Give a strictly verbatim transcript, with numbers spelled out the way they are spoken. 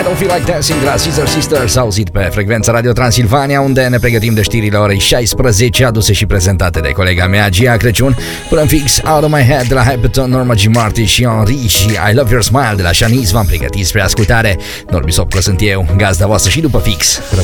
Don't Feel Like Dancing de la Scissor Sisters, auzit pe frecvența Radio Transilvania, unde ne pregătim de știrile orei șaisprezece, aduse și prezentate de colega mea Gia Crăciun, până în fix Out of My Head de la Hyperton, Norma G. Martin și Henri și I Love Your Smile de la Shanice. V-am pregătit spre ascultare. Norbi Sopco sunt eu, gazda voastră și după fix.